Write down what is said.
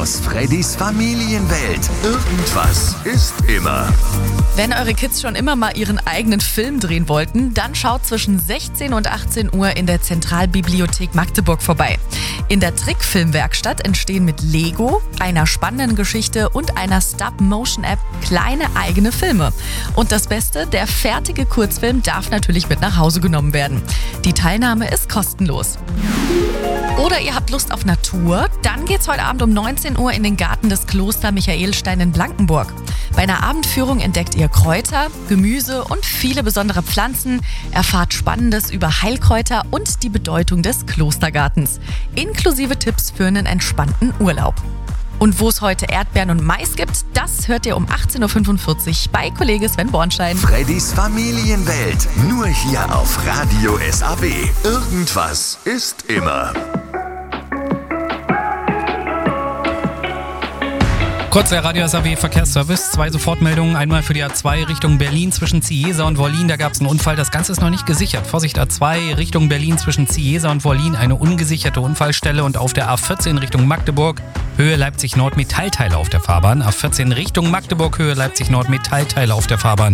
aus Freddys Familienwelt. Irgendwas ist immer. Wenn eure Kids schon immer mal ihren eigenen Film drehen wollten, dann schaut zwischen 16 und 18 Uhr in der Zentralbibliothek Magdeburg vorbei. In der Trickfilmwerkstatt entstehen mit Lego, einer spannenden Geschichte und einer Stop-Motion-App kleine eigene Filme. Und das Beste, der fertige Kurzfilm darf natürlich mit nach Hause genommen werden. Die Teilnahme ist kostenlos. Oder ihr habt Lust auf Natur? Dann geht's heute Abend um 19 Uhr in den Garten des Kloster Michaelstein in Blankenburg. Bei einer Abendführung entdeckt ihr Kräuter, Gemüse und viele besondere Pflanzen, erfahrt Spannendes über Heilkräuter und die Bedeutung des Klostergartens, inklusive Tipps für einen entspannten Urlaub. Und wo es heute Erdbeeren und Mais gibt, das hört ihr um 18.45 Uhr bei Kollege Sven Bornstein. Freddys Familienwelt, nur hier auf Radio SAB. Irgendwas ist immer. Kurz der Radio SAB Verkehrsservice. 2 Sofortmeldungen. Einmal für die A2 Richtung Berlin zwischen Cieza und Wollin. Da gab es einen Unfall. Das Ganze ist noch nicht gesichert. Vorsicht, A2 Richtung Berlin zwischen Cieza und Wollin. Eine ungesicherte Unfallstelle. Und auf der A14 Richtung Magdeburg, Höhe Leipzig-Nord, Metallteile auf der Fahrbahn. A14 Richtung Magdeburg, Höhe Leipzig-Nord, Metallteile auf der Fahrbahn.